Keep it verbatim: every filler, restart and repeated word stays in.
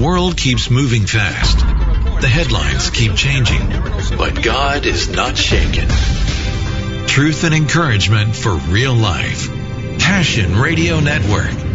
world keeps moving fast. The headlines keep changing, but God is not shaken. Truth and encouragement for real life. Passion Radio Network.